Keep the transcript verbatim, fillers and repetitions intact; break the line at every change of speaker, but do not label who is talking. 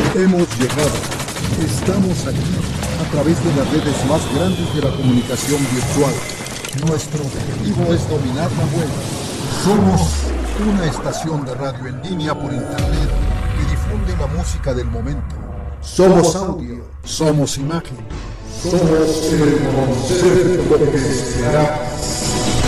Hemos llegado. Estamos aquí, a través de las redes más grandes de la comunicación virtual. Nuestro objetivo es dominar la web. Somos una estación de radio en línea por internet que difunde la música del momento. Somos audio, somos imagen, somos el concepto que se hará.